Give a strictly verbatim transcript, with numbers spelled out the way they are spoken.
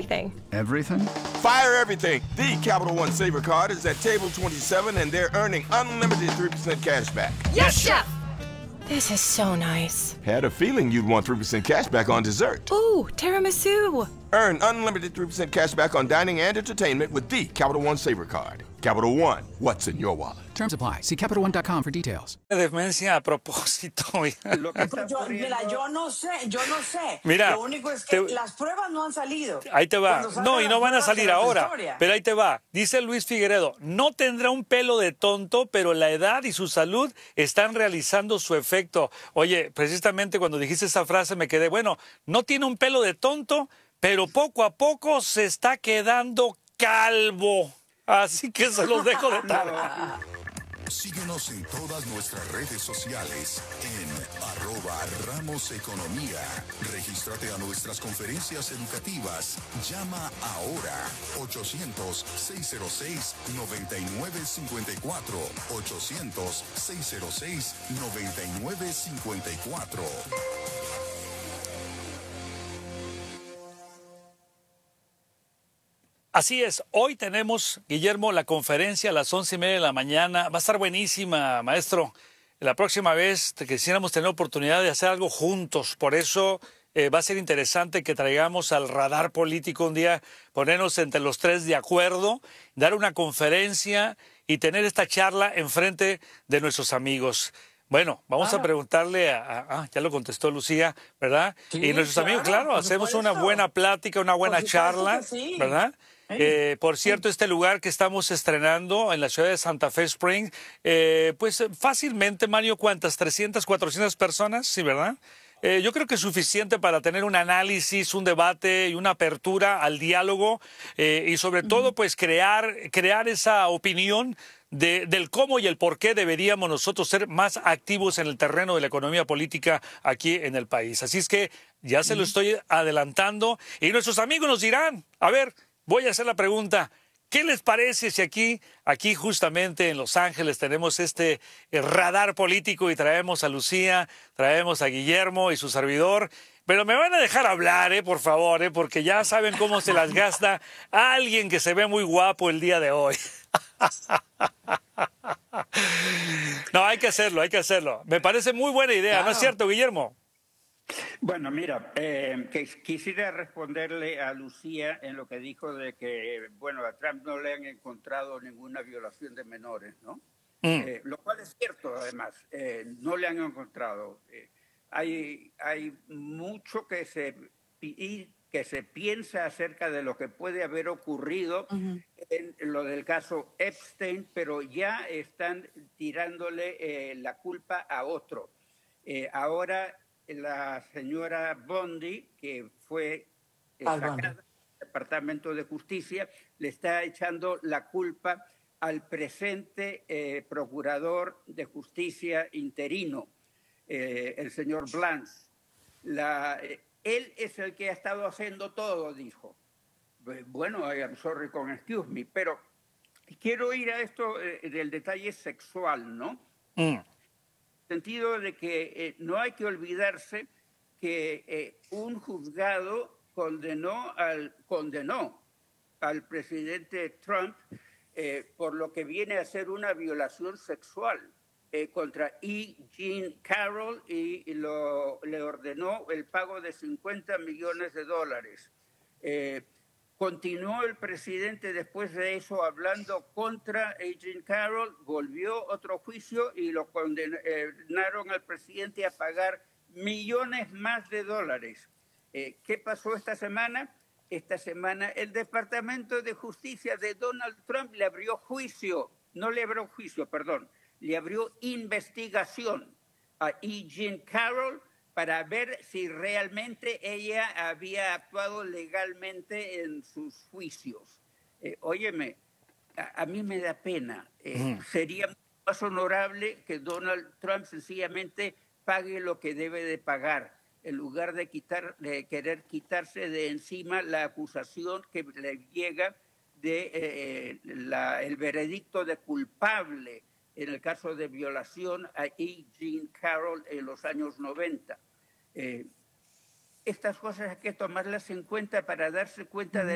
everything. Everything? Fire everything. The Capital One Saver Card is at table twenty-seven, and they're earning unlimited three percent cash back. Yes, Chef! This is so nice. Had a feeling you'd want three percent cash back on dessert. Ooh, tiramisu. Earn unlimited three percent cash back on dining and entertainment with the Capital One Saver Card. Capital One, what's in your wallet? Terms apply. See Capital One dot com for details. Demencia a propósito. Lo que está Yo, mira, ocurriendo- yo no sé, yo no sé. Mira, Lo único es que te- las pruebas no han salido. Ahí te va. Cuando salgan No, y no las van a pruebas, salir será tu ahora. historia. Pero ahí te va. Dice Luis Figueredo, no tendrá un pelo de tonto, pero la edad y su salud están realizando su efecto. Oye, precisamente cuando dijiste esa frase me quedé, bueno, no tiene un pelo de tonto, pero poco a poco se está quedando calvo. Así que se los dejo de tarea. Síguenos en todas nuestras redes sociales en arroba Ramos Economía. Regístrate a nuestras conferencias educativas. Llama ahora ochocientos, seiscientos seis, noventa y nueve cincuenta y cuatro. ochocientos, seiscientos seis, noventa y nueve cincuenta y cuatro. Así es, hoy tenemos, Guillermo, la conferencia a las once y media de la mañana. Va a estar buenísima, maestro. La próxima vez que quisiéramos tener oportunidad de hacer algo juntos. Por eso eh, va a ser interesante que traigamos al radar político un día, ponernos entre los tres de acuerdo, dar una conferencia y tener esta charla enfrente de nuestros amigos. Bueno, vamos Ah. a preguntarle a, a- ah, ya lo contestó Lucía, ¿verdad? Sí, y nuestros claro, amigos, claro, por hacemos una supuesto. buena plática, una buena supuesto charla, que sí. ¿verdad? Sí. Eh, por cierto, este lugar que estamos estrenando en la ciudad de Santa Fe Spring, eh, pues eh, fácilmente, Mario, ¿cuántas? ¿trescientas, cuatrocientas personas? Sí, ¿verdad? Eh, yo creo que es suficiente para tener un análisis, un debate y una apertura al diálogo eh, y sobre todo, pues crear, crear esa opinión de- del cómo y el por qué deberíamos nosotros ser más activos en el terreno de la economía política aquí en el país. Así es que ya se lo estoy adelantando y nuestros amigos nos dirán, a ver, voy a hacer la pregunta, ¿qué les parece si aquí, aquí justamente en Los Ángeles tenemos este eh, radar político y traemos a Lucía, traemos a Guillermo y su servidor? Pero me van a dejar hablar, eh, por favor, eh, porque ya saben cómo se las gasta alguien que se ve muy guapo el día de hoy. No, hay que hacerlo, hay que hacerlo. Me parece muy buena idea, ¿no es Claro. cierto, Guillermo? Bueno, mira, eh, que quisiera responderle a Lucía en lo que dijo de que, bueno, a Trump no le han encontrado ninguna violación de menores, ¿no? Mm. Eh, lo cual es cierto, además, eh, no le han encontrado. Eh, hay, hay mucho que se, pi- que se piensa acerca de lo que puede haber ocurrido en lo del caso Epstein, pero ya están tirándole eh, la culpa a otro. Eh, ahora la señora Bondi, que fue eh, Al sacada Bundy. del Departamento de Justicia, le está echando la culpa al presente eh, procurador de justicia interino, eh, el señor Blance. La, eh, él es el que ha estado haciendo todo, dijo. Eh, Bueno, I am sorry con excuse me, pero quiero ir a esto eh, del detalle sexual, ¿no? Mm. Sentido de que eh, no hay que olvidarse que eh, un juzgado condenó al, condenó al presidente Trump eh, por lo que viene a ser una violación sexual eh, contra E. Jean Carroll y, y lo, le ordenó el pago de cincuenta millones de dólares. Eh, Continuó el presidente después de eso hablando contra Jean Carroll, volvió otro juicio y lo condenaron al presidente a pagar millones más de dólares. Eh, ¿Qué pasó esta semana? Esta semana el Departamento de Justicia de Donald Trump le abrió juicio, no le abrió juicio, perdón, le abrió investigación a E. Jean Carroll para ver si realmente ella había actuado legalmente en sus juicios. Eh, óyeme, a, a mí me da pena. Eh, sería más honorable que Donald Trump sencillamente pague lo que debe de pagar, en lugar de, quitar, de querer quitarse de encima la acusación que le llega de eh, la, el veredicto de culpable en el caso de violación a E. Jean Carroll en los años noventa. Eh, estas cosas hay que tomarlas en cuenta para darse cuenta de